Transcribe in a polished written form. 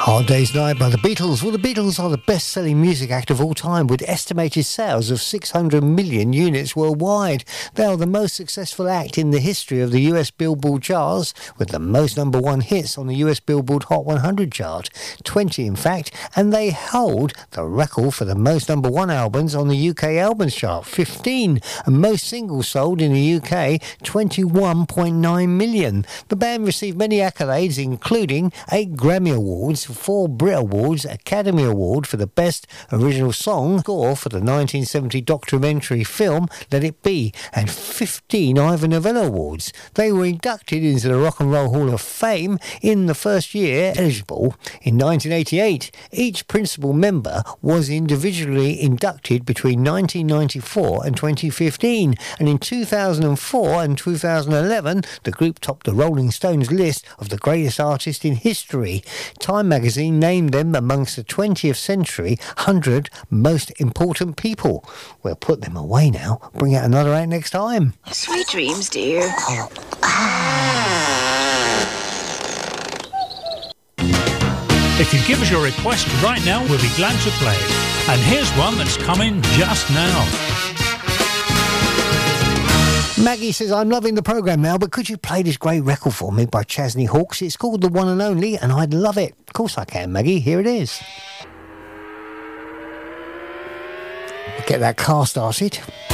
Hard Day's Night by the Beatles. Well, the Beatles are the best-selling music act of all time with estimated sales of 600 million units worldwide. They are the most successful act in the history of the US Billboard charts, with the most number one hits on the US Billboard Hot 100 chart, 20 in fact, and they hold the record for the most number one albums on the UK Albums Chart, 15, and most singles sold in the UK, 21.9 million. The band received many accolades, including 8 Grammy Awards, 4 Brit Awards, Academy Award for the Best Original Song, score for the 1970 documentary film Let It Be, and 15 Ivor Novello Awards. They were inducted into the Rock and Roll Hall of Fame in the first year eligible in 1988. Each principal member was individually inducted between 1994 and 2015, and in 2004 and 2011 the group topped the Rolling Stones list of the greatest artists in history. Time magazine named them amongst the 20th century 100 most important people. We'll put them away now. Bring out another act next time. Sweet dreams, dear. If you give us your request right now, we'll be glad to play it. And here's one that's coming just now. Maggie says, I'm loving the programme now, but could you play this great record for me by Chesney Hawkes? It's called The One and Only, and I'd love it. Of course I can, Maggie. Here it is. We'll get that car started.